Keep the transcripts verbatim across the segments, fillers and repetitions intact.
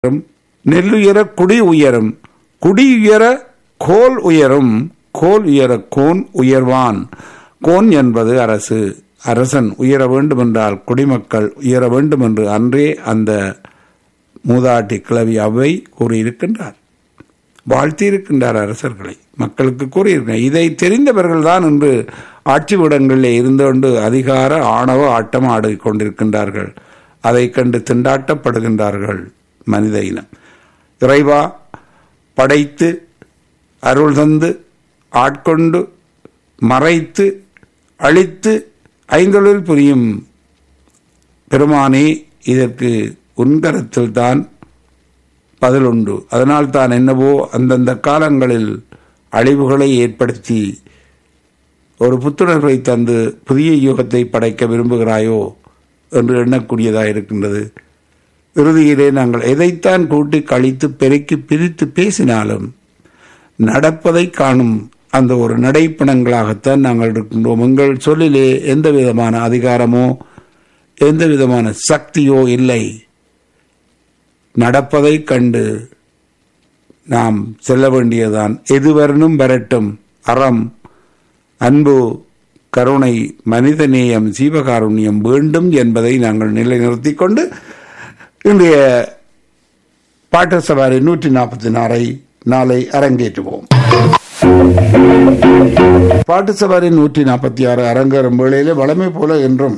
நெல்லுயர குடி உயரும், குடியுயர கோல் உயரும், கோல் உயர கோன் உயர்வான். கோன் என்பது அரசு. அரசன் உயர வேண்டும் என்றால் குடிமக்கள் உயர வேண்டும் என்று அன்றே அந்த மூதாட்டி கிளவி அவை கூறியிருக்கின்றார், வாழ்த்தியிருக்கின்றார். அரசர்களை மக்களுக்கு கூறியிருக்கிறார். இதை தெரிந்தவர்கள் தான் இன்று ஆட்சி விடங்களில் இருந்து கொண்டு அதிகார ஆணவ ஆட்டம் ஆடிக்கொண்டிருக்கின்றார்கள். அதை கண்டு திண்டாட்டப்படுகின்றார்கள் மனித இனம். இறைவா படைத்து அருள் தந்து ஆட்கொண்டு மறைத்து அழித்து ஐந்தொழில் புரியும் பெருமானே, இதற்கு உன்கரத்தில் தான் பதிலுண்டு. அதனால் தான் என்னவோ அந்தந்த காலங்களில் அழிவுகளை ஏற்படுத்தி ஒரு புத்துணர்வை தந்து புதிய யுகத்தை படைக்க விரும்புகிறாயோ என்று எண்ணக்கூடியதாக இருக்கின்றது. இறுதியிலே நாங்கள் எதைத்தான் கூட்டி கழித்து பெருக்கி பிரித்து பேசினாலும் நடப்பதை காணும் அந்த ஒரு நடைப்பணங்களாகத்தான் நாங்கள் இருக்கின்றோம். எங்கள் சொல்லிலே எந்த விதமான அதிகாரமோ எந்த விதமான சக்தியோ இல்லை. நடப்பதை கண்டு நாம் செல்ல வேண்டியதுதான். எதுவரனும் வரட்டும், அறம், அன்பு, கருணை, மனிதநேயம், ஜீவகாருண்யம் வேண்டும் என்பதை நாங்கள் நிலைநிறுத்திக் கொண்டு இன்றைய பாட்டு சவாரி நூற்றி நாற்பத்தி நாறை நாளை அரங்கேற்றுவோம். பாட்டு சவாரி நூற்றி நாற்பத்தி ஆறு அரங்கேறும் வேளையிலே வளமை போல என்றும்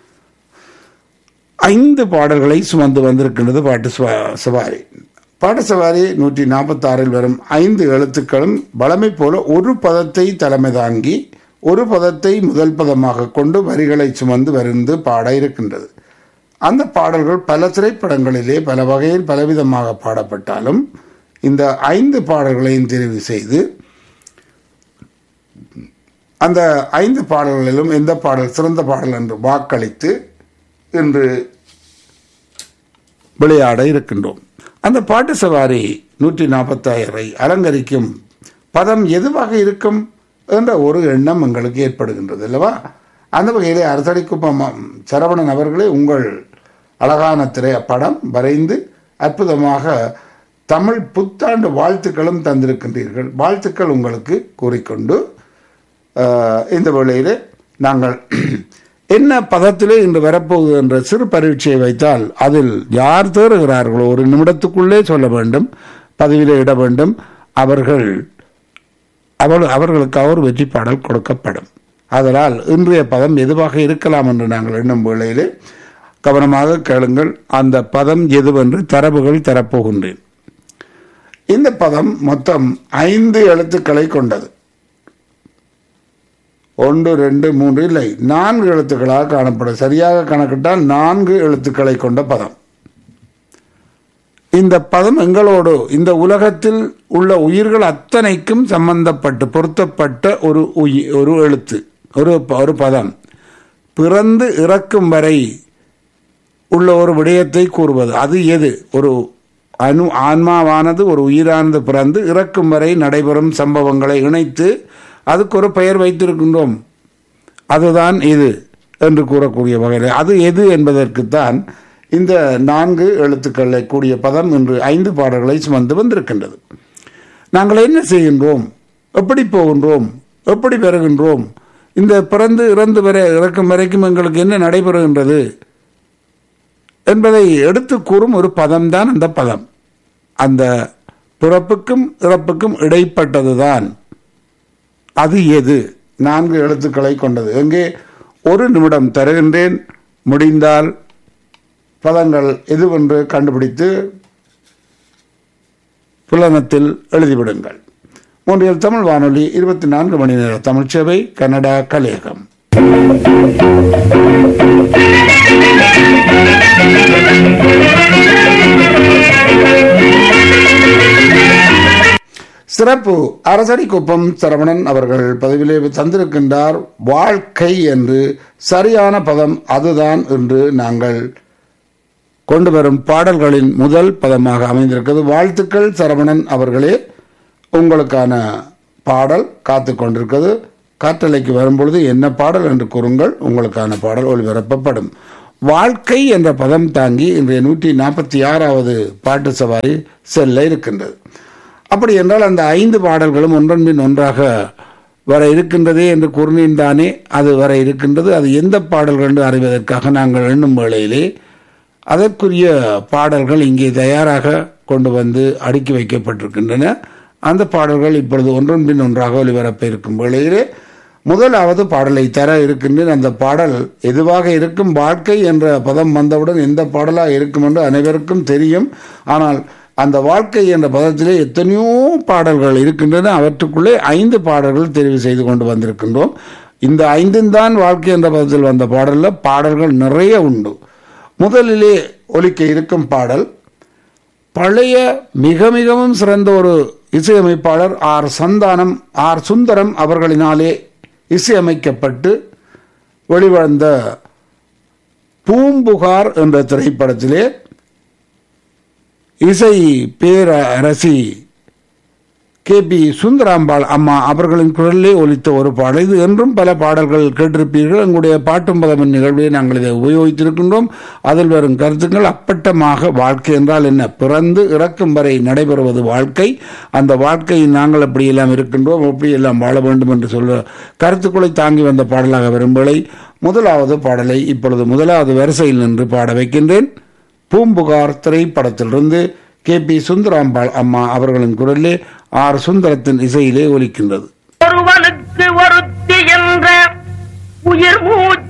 ஐந்து பாடல்களை சுமந்து வந்திருக்கின்றது பாட்டு சவாரி. பாட்டு சவாரி நூற்றி நாற்பத்தி ஆறில் வரும் ஐந்து எழுத்துக்களும் வளமை போல ஒரு பதத்தை தலைமை தாங்கி ஒரு பதத்தை முதல் பதமாக கொண்டு வரிகளை சுமந்து வருந்து பாட இருக்கின்றது. அந்த பாடல்கள் பல திரைப்படங்களிலே பல வகையில் பலவிதமாக பாடப்பட்டாலும் இந்த ஐந்து பாடல்களையும் தெரிவு செய்து அந்த ஐந்து பாடல்களிலும் எந்த பாடல் சிறந்த பாடல் என்று வாக்களித்து இன்று விளையாட இருக்கின்றோம். அந்த பாட்டு சவாரி நூற்றி நாற்பத்தி ஆறை அலங்கரிக்கும் பதம் எதுவாக இருக்கும் என்ற ஒரு எண்ணம் எங்களுக்கு ஏற்படுகின்றது அல்லவா? அந்த வகையிலே அரசடிக்குப்பம் சரவணன் அவர்களே உங்கள் அழகான திரைய படம் வரைந்து அற்புதமாக தமிழ் புத்தாண்டு வாழ்த்துக்களும் தந்திருக்கின்றீர்கள். வாழ்த்துக்கள் உங்களுக்கு கூறிக்கொண்டு இந்த வேளையிலே நாங்கள் என்ன பதத்திலே இன்று வரப்போகுது என்ற சிறு பரீட்சையை வைத்தால் அதில் யார் தேறுகிறார்களோ ஒரு நிமிடத்துக்குள்ளே சொல்ல வேண்டும், பதிவிலே இட வேண்டும். அவர்கள் அவள் அவர்களுக்கு ஒரு வெற்றி பாடல் கொடுக்கப்படும். அதனால் இன்றைய பதம் எதுவாக இருக்கலாம் என்று நாங்கள் எண்ணும் வேளையிலே கவனமாக கேளுங்கள். அந்த பதம் எதுவென்று தரவுகள் தரப்போகின்றேன். இந்த பதம் மொத்தம் ஐந்து எழுத்துக்களை கொண்டது. ஒன்று ரெண்டு மூன்று இல்லை, நான்கு எழுத்துக்களாக காணப்படும். சரியாக கணக்கிட்டால் நான்கு எழுத்துக்களை கொண்ட பதம். இந்த பதம் எங்களோடு இந்த உலகத்தில் உள்ள உயிர்கள் அத்தனைக்கும் சம்பந்தப்பட்டு பொருத்தப்பட்ட ஒரு உயிர் ஒரு எழுத்து ஒரு ஒரு பதம். பிறந்து இறக்கும் வரை உள்ள ஒரு விடயத்தை கூறுவது. அது எது? ஒரு அணு ஆன்மாவானது ஒரு உயிரானது பிறந்து இறக்கும் வரை நடைபெறும் சம்பவங்களை இணைத்து அதுக்கு ஒரு பெயர் வைத்திருக்கின்றோம். அதுதான் இது என்று கூறக்கூடிய வகையில் அது எது என்பதற்குத்தான் இந்த நான்கு எழுத்துக்களை கூடிய பதம் இன்று ஐந்து பாடல்களை சுமந்து வந்திருக்கின்றது. நாங்கள் என்ன செய்கின்றோம், எப்படி போகின்றோம், எப்படி பெறுகின்றோம், இந்த பிறந்து இறந்து வரை இறக்கும் வரைக்கும் எங்களுக்கு என்ன நடைபெறுகின்றது என்பதை எடுத்து கூறும் ஒரு பதம்தான் அந்த பதம். அந்த பிறப்புக்கும் இறப்புக்கும் இடைப்பட்டதுதான். அது எது? நான்கு எழுத்துக்களை கொண்டது. எங்கே ஒரு நிமிடம் தருகின்றேன். முடிந்தால் பதங்கள் எதுவென்று கண்டுபிடித்து புலனத்தில் எழுதிவிடுங்கள். மூன்றில் தமிழ் வானொலி இருபத்தி நான்கு மணி நேர தமிழ் சேவை, கனடா கலையகம். சிறப்பு அரசடிக்குப்பம் சரவணன் அவர்கள் பதிவிலே தந்திருக்கின்றார். வாழ்க்கை என்று சரியான பதம் அதுதான் என்று நாங்கள் கொண்டு வரும் பாடல்களின் முதல் பதமாக அமைந்திருக்கிறது. வாழ்த்துக்கள் சரவணன் அவர்களே, உங்களுக்கான பாடல் காத்து கொண்டிருக்கிறது. காற்றலைக்கு வரும்பொழுது என்ன பாடல் என்று கூறுங்கள், உங்களுக்கான பாடல் ஒளிபரப்பப்படும். வாழ்க்கை என்ற பதம் தாங்கி இன்றைய நூற்றி நாற்பத்தி ஆறாவது பாட்டு சவாரி செல்ல இருக்கின்றது. அப்படி என்றால் அந்த ஐந்து பாடல்களும் ஒன்றன் பின் ஒன்றாக வர இருக்கின்றதே என்று கூறினேன் தானே, அது வர இருக்கின்றது. அது எந்த பாடல்கள் என்று அறிவதற்காக நாங்கள் எண்ணும் வேளையிலே அதற்குரிய பாடல்கள் இங்கே தயாராக கொண்டு வந்து அடுக்கி வைக்கப்பட்டிருக்கின்றன. அந்த பாடல்கள் இப்பொழுது ஒன்றன் பின் ஒன்றாக ஒளிபரப்ப இருக்கும் வேளையிலே முதலாவது பாடலை தர இருக்கின்றேன். அந்த பாடல் எதுவாக இருக்கும், வாழ்க்கை என்ற பதம் வந்தவுடன் எந்த பாடலாக இருக்கும் என்று அனைவருக்கும் தெரியும். ஆனால் அந்த வாழ்க்கை என்ற பதத்திலே எத்தனையோ பாடல்கள் இருக்கின்றன. அவற்றுக்குள்ளே ஐந்து பாடல்கள் தெரிவு செய்து கொண்டு வந்திருக்கின்றோம். இந்த ஐந்தும் தான் வாழ்க்கை என்ற பதத்தில் வந்த பாடலில் பாடல்கள் நிறைய உண்டு. முதலிலே ஒலிக்க இருக்கும் பாடல் பழைய மிக மிகவும் சிறந்த ஒரு இசையமைப்பாளர் ஆர் சந்தானம் ஆர் சுந்தரம் அவர்களினாலே இசையமைக்கப்பட்டு வெளிவந்த பூம்புகார் என்ற திரைப்படத்திலே இசை பேரரசி கே பி சுந்தராம்பாள் அம்மா அவர்களின் குரலிலே ஒலித்த ஒரு பாடல். இது என்றும் பல பாடல்கள் கேட்டிருப்பீர்கள். எங்களுடைய பாட்டும் பதமின் நிகழ்வை நாங்கள் இதை உபயோகித்திருக்கின்றோம். அதில் வரும் கருத்துக்கள் அப்பட்டமாக வாழ்க்கை என்றால் என்ன, பிறந்து இறக்கும் வரை நடைபெறுவது வாழ்க்கை. அந்த வாழ்க்கையில் நாங்கள் எப்படியெல்லாம் இருக்கின்றோம், எப்படியெல்லாம் வாழ வேண்டும் என்று சொல்ல கருத்துக்களை தாங்கி வந்த பாடலாக வரும் வேளை முதலாவது பாடலை இப்பொழுது முதலாவது வரிசையில் நின்று பாட வைக்கின்றேன். பூம்புகார் திரைப்படத்திலிருந்து கே பி சுந்தராம்பாள் அம்மா அவர்களின் குரலிலே ஆர் சுந்தரத்தின் இசையிலே ஒலிக்கின்றது. ஒருவனுக்கு ஒருத்தி என்ற உயிர் மூச்சு